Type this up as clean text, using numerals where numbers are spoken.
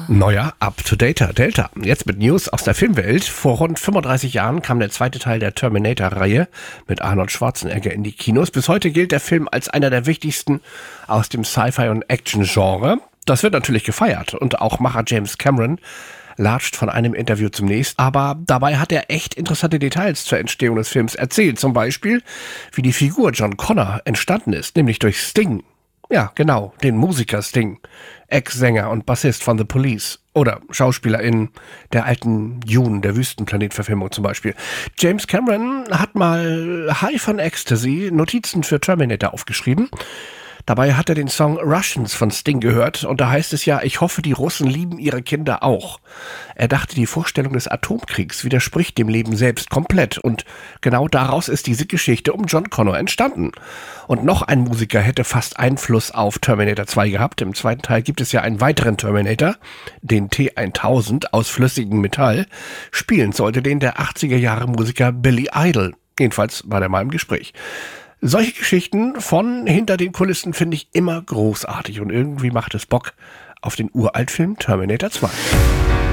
Neuer Up-to-Data Delta. Jetzt mit News aus der Filmwelt. Vor rund 35 Jahren kam der zweite Teil der Terminator-Reihe mit Arnold Schwarzenegger in die Kinos. Bis heute gilt der Film als einer der wichtigsten aus dem Sci-Fi- und Action-Genre. Das wird natürlich gefeiert und auch Macher James Cameron latscht von einem Interview zum nächsten. Aber dabei hat er echt interessante Details zur Entstehung des Films erzählt. Zum Beispiel, wie die Figur John Connor entstanden ist, nämlich durch Sting. Ja, genau, den Musiker Sting, Ex-Sänger und Bassist von The Police oder Schauspieler in der alten Dune, der Wüstenplanet-Verfilmung zum Beispiel. James Cameron hat mal High on Ecstasy Notizen für Terminator aufgeschrieben. Dabei hat er den Song Russians von Sting gehört und da heißt es ja, ich hoffe, die Russen lieben ihre Kinder auch. Er dachte, die Vorstellung des Atomkriegs widerspricht dem Leben selbst komplett und genau daraus ist diese Geschichte um John Connor entstanden. Und noch ein Musiker hätte fast Einfluss auf Terminator 2 gehabt. Im zweiten Teil gibt es ja einen weiteren Terminator, den T-1000 aus flüssigem Metall. Spielen sollte den der 80er Jahre Musiker Billy Idol. Jedenfalls war der mal im Gespräch. Solche Geschichten von hinter den Kulissen finde ich immer großartig und irgendwie macht es Bock auf den Uraltfilm Terminator 2.